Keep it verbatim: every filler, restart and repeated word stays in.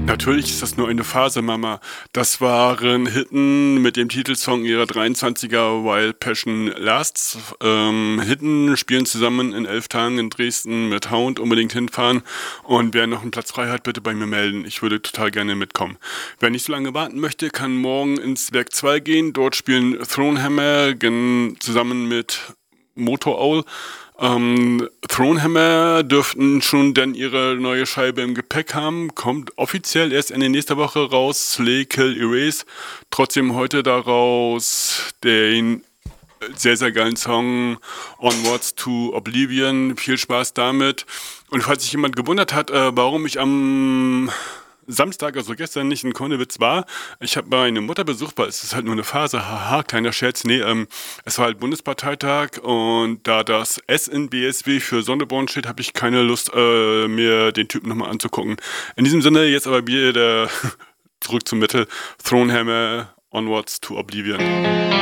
Natürlich ist das nur eine Phase, Mama. Das waren Hitten mit dem Titelsong ihrer dreiundzwanziger Wild Passion Lasts. Ähm, Hitten spielen zusammen in elf Tagen in Dresden mit Hound, unbedingt hinfahren. Und wer noch einen Platz frei hat, bitte bei mir melden. Ich würde total gerne mitkommen. Wer nicht so lange warten möchte, kann morgen ins Werk zwei gehen. Dort spielen Thronehammer gen- zusammen mit Motor Owl. Ähm, Thronehammer dürften schon dann ihre neue Scheibe im Gepäck haben, kommt offiziell erst Ende nächster Woche raus, Slay, Kill, Erase. Trotzdem heute daraus den sehr, sehr geilen Song Onwards to Oblivion. Viel Spaß damit. Und falls sich jemand gewundert hat, äh, warum ich am Samstag, also gestern, nicht in Konnewitz war. Ich habe meine Mutter besucht, weil es ist halt nur eine Phase, haha, kleiner Scherz. Nee, ähm, es war halt Bundesparteitag und da das S in B S W für Sonneborn steht, habe ich keine Lust, äh, mir den Typen nochmal anzugucken. In diesem Sinne, jetzt aber wieder zurück zum Mittel. Thronehammer, Onwards to Oblivion.